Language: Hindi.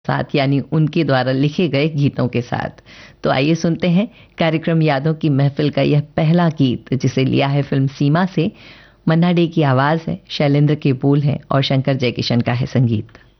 साथ, यानी उनके द्वारा लिखे गए गीतों के साथ। तो आइए सुनते हैं कार्यक्रम यादों की महफिल का यह पहला गीत, जिसे लिया है फिल्म सीमा से। मन्ना डे की आवाज़ है, शैलेंद्र के बोल हैं और शंकर जयकिशन का है संगीत।